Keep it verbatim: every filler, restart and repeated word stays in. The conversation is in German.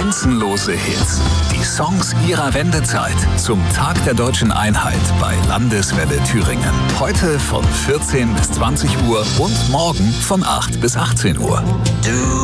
Grenzenlose Hits. Die Songs ihrer Wendezeit zum Tag der deutschen Einheit bei Landeswelle Thüringen. Heute von vierzehn bis zwanzig Uhr und morgen von acht bis achtzehn Uhr. Du